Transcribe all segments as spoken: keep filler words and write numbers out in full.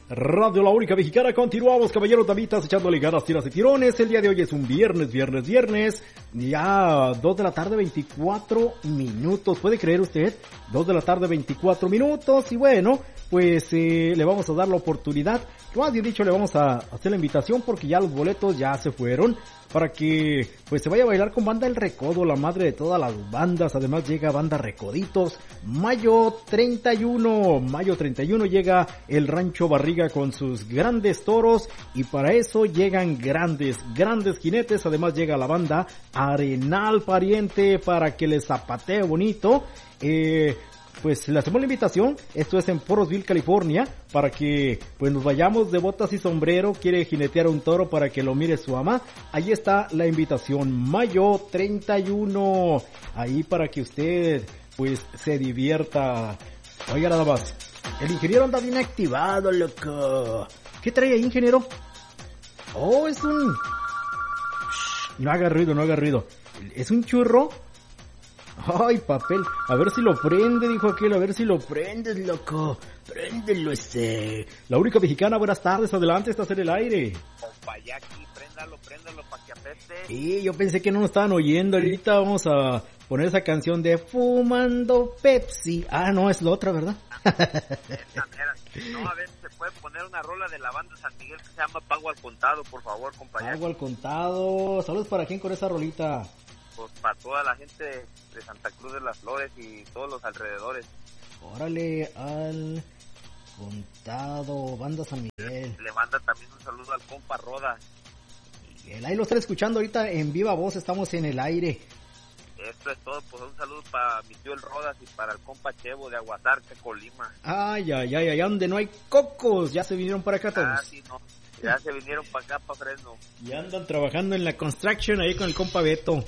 Radio La Única Mexicana. Continuamos, caballeros, damitas, echándole ganas, tiras y tirones. El día de hoy es un viernes, viernes, viernes. Ya dos de la tarde, veinticuatro minutos. ¿Puede creer usted? dos de la tarde, veinticuatro minutos. Y bueno, pues eh, le vamos a dar la oportunidad. Más bien dicho, le vamos a hacer la invitación porque ya los boletos ya se fueron. Para que pues se vaya a bailar con Banda El Recodo, la madre de todas las bandas. Además llega Banda Recoditos. Mayo treinta y uno, mayo treinta y uno llega el Rancho Barriga con sus grandes toros. Y para eso llegan grandes, grandes jinetes. Además llega la banda Arenal Pariente para que les zapatee bonito. Eh... Pues le hacemos la invitación, esto es en Forestville, California, para que pues nos vayamos de botas y sombrero. Quiere jinetear un toro para que lo mire su ama. Ahí está la invitación, mayo treinta y uno, ahí para que usted pues se divierta. Oiga nada más, el ingeniero anda bien activado, loco. ¿Qué trae ahí, ingeniero? Oh, es un... No haga ruido, no haga ruido. ¿Es un churro? Ay, papel, a ver si lo prende, dijo aquel, a ver si lo prendes, loco. Préndelo ese. La Única Mexicana, buenas tardes, adelante, estás en el aire. Compayaki, préndalo, préndalo para que apeste. Sí, yo pensé que no nos estaban oyendo, ahorita vamos a poner esa canción de Fumando Pepsi. Ah, no, es la otra, ¿verdad? Esta mera. No, a ver, se puede poner una rola de la banda San Miguel que se llama Pago al Contado, por favor, Compayaki. Pago al Contado, saludos para quién con esa rolita. Pues para toda la gente de Santa Cruz de las Flores y todos los alrededores. Órale, al Contado, banda San Miguel. Le manda también un saludo al compa Roda. Miguel, ahí lo están escuchando ahorita en viva voz, estamos en el aire. Esto es todo, pues un saludo para mi tío el Rodas y para el compa Chevo de Aguasarque, Colima. Ay, ay, ay, allá donde no hay cocos, ya se vinieron para acá todos. Ah, sí, no, ya se vinieron para acá, para Fresno. Y andan trabajando en la construction ahí con el compa Beto.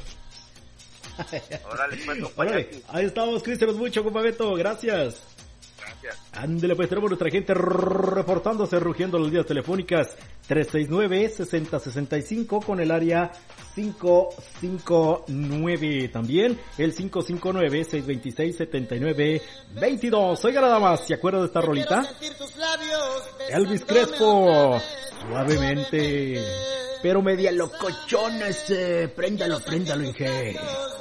Órale, pues, Órale, ahí estamos, Cristian, mucho, compa Beto, gracias. Gracias. Ándele, pues tenemos nuestra gente reportándose, rugiendo las líneas telefónicas tres seis nueve, seis cero seis cinco con el área cinco cinco nueve, también el cinco cinco nueve, seis dos seis, siete nueve dos dos. Oiga nada más, ¿se acuerda de esta rolita? Elvis Crespo, suavemente, pero media locochona ese, préndalo, préndalo, Inge.